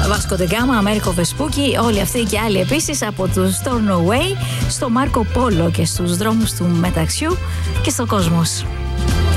Βάσκο Ντεγκάμα, Αμέρικο Βεσπούκι, όλοι αυτοί και άλλοι επίσης από τους Stornoway στο Μάρκο Πόλο και στους δρόμους του μεταξιού και στο κόσμος.